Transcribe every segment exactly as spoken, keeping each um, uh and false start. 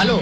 Aló.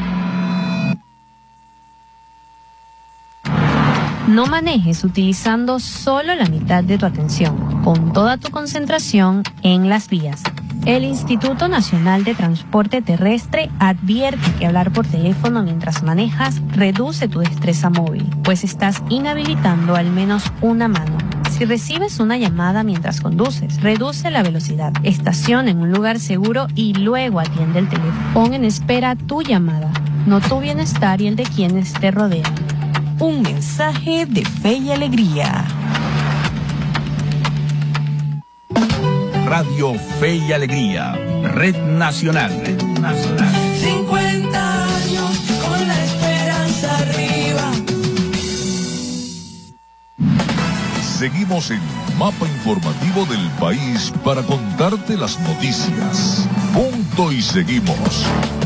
No manejes utilizando solo la mitad de tu atención. Pon toda tu concentración en las vías. El Instituto Nacional de Transporte Terrestre advierte que hablar por teléfono mientras manejas reduce tu destreza móvil, pues estás inhabilitando al menos una mano. Si recibes una llamada mientras conduces, reduce la velocidad, estaciona en un lugar seguro y luego atiende el teléfono. Pon en espera tu llamada, no tu bienestar y el de quienes te rodean. Un mensaje de Fe y Alegría. Radio Fe y Alegría, Red Nacional. Red Nacional. cincuenta años con la esperanza arriba. Seguimos en Mapa Informativo del País para contarte las noticias. Punto y seguimos.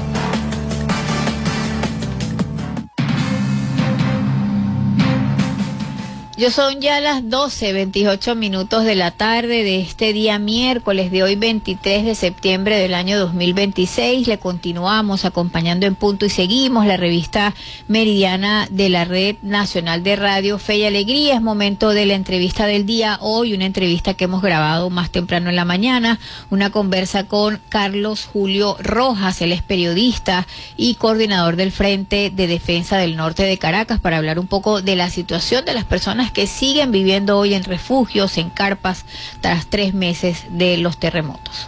Yo son ya las doce, veintiocho minutos de la tarde de este día miércoles de hoy veintitrés de septiembre del año dos mil veintiséis. Le continuamos acompañando en Punto y Seguimos, la revista meridiana de la Red Nacional de Radio Fe y Alegría. Es momento de la entrevista del día hoy, una entrevista que hemos grabado más temprano en la mañana, una conversa con Carlos Julio Rojas. Él es periodista y coordinador del Frente de Defensa del Norte de Caracas, para hablar un poco de la situación de las personas que siguen viviendo hoy en refugios, en carpas, tras tres meses de los terremotos.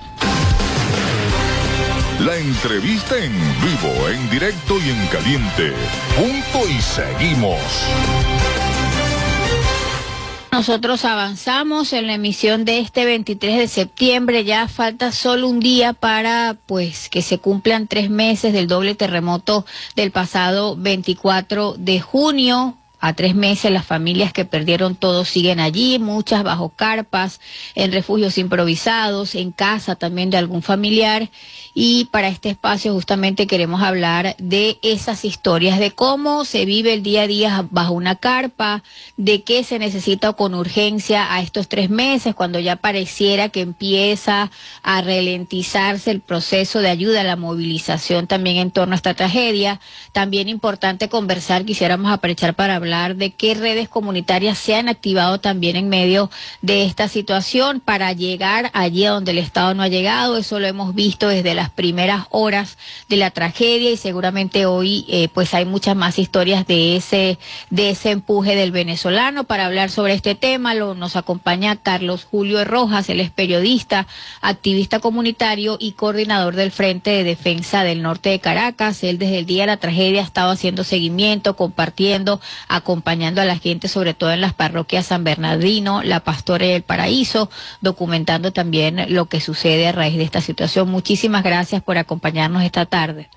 La entrevista en vivo, en directo y en caliente. Punto y seguimos. Nosotros avanzamos en la emisión de este veintitrés de septiembre. Ya falta solo un día para pues que se cumplan tres meses del doble terremoto del pasado veinticuatro de junio. A tres meses las familias que perdieron todo siguen allí, muchas bajo carpas, en refugios improvisados, en casa también de algún familiar. Y para este espacio justamente queremos hablar de esas historias, de cómo se vive el día a día bajo una carpa, de qué se necesita con urgencia a estos tres meses, cuando ya pareciera que empieza a ralentizarse el proceso de ayuda, la movilización también en torno a esta tragedia. También importante conversar, quisiéramos aprovechar para hablar de qué redes comunitarias se han activado también en medio de esta situación para llegar allí a donde el Estado no ha llegado. Eso lo hemos visto desde las primeras horas de la tragedia, y seguramente hoy eh, pues hay muchas más historias de ese de ese empuje del venezolano. Para hablar sobre este tema lo, nos acompaña Carlos Julio Rojas. Él es periodista, activista comunitario y coordinador del Frente de Defensa del Norte de Caracas. Él desde el día de la tragedia ha estado haciendo seguimiento, compartiendo, acompañando a la gente, sobre todo en las parroquias San Bernardino, La Pastora y El Paraíso, documentando también lo que sucede a raíz de esta situación. Muchísimas gracias por acompañarnos esta tarde.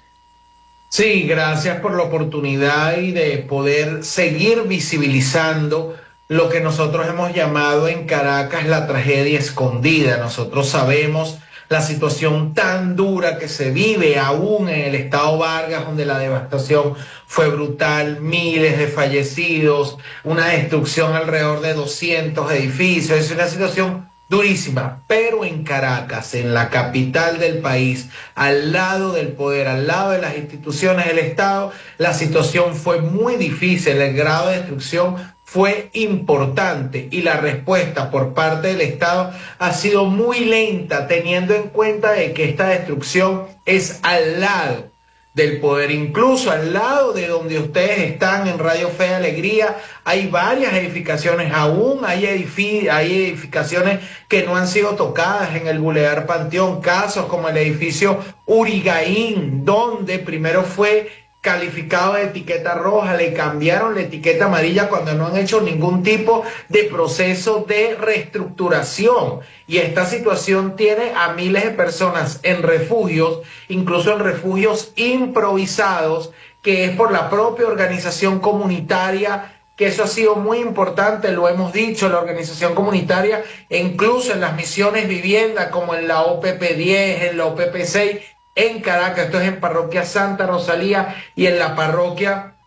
Sí, gracias por la oportunidad y de poder seguir visibilizando lo que nosotros hemos llamado en Caracas la tragedia escondida. Nosotros sabemos la situación tan dura que se vive aún en el estado Vargas, donde la devastación fue brutal, miles de fallecidos, una destrucción alrededor de doscientos edificios. Es una situación durísima, pero en Caracas, en la capital del país, al lado del poder, al lado de las instituciones del Estado, la situación fue muy difícil, el grado de destrucción fue importante y la respuesta por parte del Estado ha sido muy lenta, teniendo en cuenta de que esta destrucción es al lado del poder, incluso al lado de donde ustedes están en Radio Fe y Alegría. Hay varias edificaciones, aún hay, edific hay edificaciones que no han sido tocadas en el Boulevard Panteón, casos como el edificio Urigaín, donde primero fue calificado de etiqueta roja, le cambiaron la etiqueta amarilla cuando no han hecho ningún tipo de proceso de reestructuración. Y esta situación tiene a miles de personas en refugios, incluso en refugios improvisados, que es por la propia organización comunitaria, que eso ha sido muy importante, lo hemos dicho, la organización comunitaria, incluso en las misiones vivienda, como en la O P P diez, en la O P P seis, en Caracas, esto es en Parroquia Santa Rosalía y en la Parroquia